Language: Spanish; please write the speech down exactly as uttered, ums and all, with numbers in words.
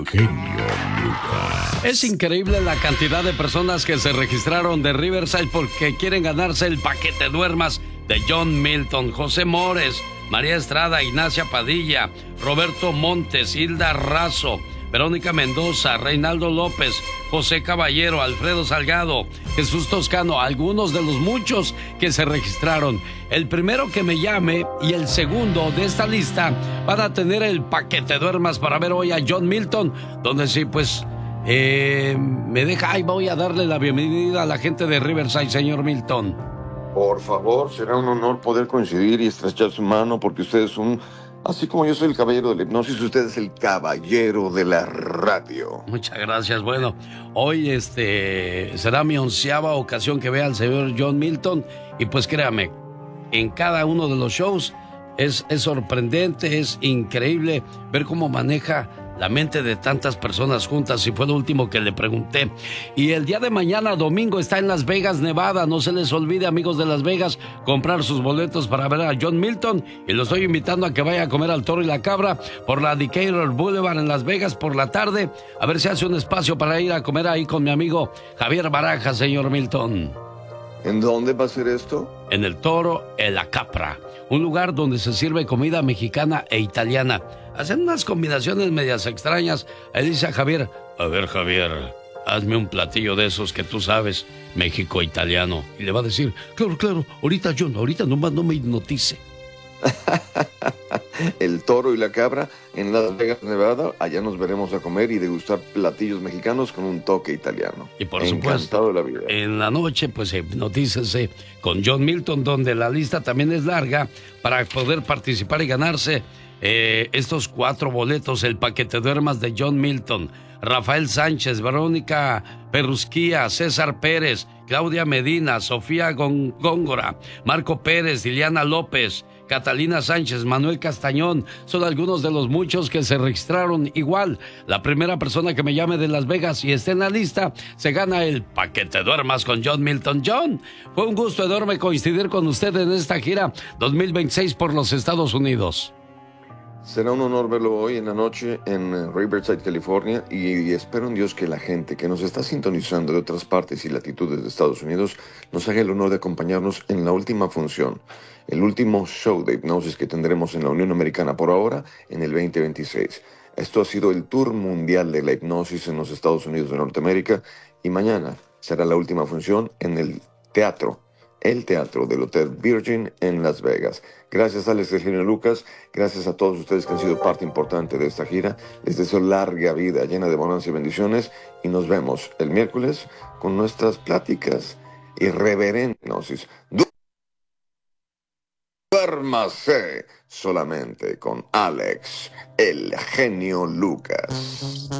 Genio Lucas. Es increíble la cantidad de personas que se registraron de Riverside porque quieren ganarse el paquete duermas de John Milton. José Mores, María Estrada, Ignacia Padilla, Roberto Montes, Hilda Razo, Verónica Mendoza, Reinaldo López, José Caballero, Alfredo Salgado, Jesús Toscano, algunos de los muchos que se registraron. El primero que me llame y el segundo de esta lista van a tener el paquete duermas para ver hoy a John Milton, donde sí, pues, eh, me deja, ahí voy a darle la bienvenida a la gente de Riverside, señor Milton. Por favor, será un honor poder coincidir y estrechar su mano porque usted es un... Así como yo soy el caballero de la hipnosis, usted es el caballero de la radio. Muchas gracias. Bueno, hoy este será mi onceava ocasión que vea al señor John Milton. Y pues créame, en cada uno de los shows es, es sorprendente, es increíble ver cómo maneja la mente de tantas personas juntas, y fue lo último que le pregunté. Y el día de mañana, domingo, está en Las Vegas, Nevada. No se les olvide, amigos de Las Vegas, comprar sus boletos para ver a John Milton. Y lo estoy invitando a que vaya a comer al Toro y la Cabra por la Decatur Boulevard en Las Vegas por la tarde. A ver si hace un espacio para ir a comer ahí con mi amigo Javier Baraja, señor Milton. ¿En dónde va a ser esto? En el Toro y la Capra, un lugar donde se sirve comida mexicana e italiana. Hacen unas combinaciones medias extrañas. Ahí dice a Javier: a ver, Javier, hazme un platillo de esos que tú sabes, México-italiano. Y le va a decir: claro, claro, ahorita John, ahorita nomás no me hipnotice. El Toro y la Cabra en Las Vegas, Nevada. Allá nos veremos a comer y degustar platillos mexicanos con un toque italiano. Y por Encantado supuesto, de la vida. En la noche, pues hipnotícese con John Milton, donde la lista también es larga para poder participar y ganarse eh, estos cuatro boletos, el paquete duermas de John Milton. Rafael Sánchez, Verónica Perrusquía, César Pérez, Claudia Medina, Sofía Góngora, Marco Pérez, Liliana López, Catalina Sánchez, Manuel Castañón, son algunos de los muchos que se registraron. Igual, la primera persona que me llame de Las Vegas y esté en la lista, se gana el paquete duermas con John Milton. John, fue un gusto enorme coincidir con usted en esta gira dos mil veintiséis por los Estados Unidos. Será un honor verlo hoy en la noche en Riverside, California, y espero en Dios que la gente que nos está sintonizando de otras partes y latitudes de Estados Unidos nos haga el honor de acompañarnos en la última función, el último show de hipnosis que tendremos en la Unión Americana por ahora en el veinte veintiséis. Esto ha sido el tour mundial de la hipnosis en los Estados Unidos de Norteamérica, y mañana será la última función en el teatro, el teatro del Hotel Virgin en Las Vegas. Gracias, Alex, el genio Lucas. Gracias a todos ustedes que han sido parte importante de esta gira. Les deseo larga vida, llena de bonanza y bendiciones. Y nos vemos el miércoles con nuestras pláticas irreverentes. Duérmase solamente con Alex, el genio Lucas.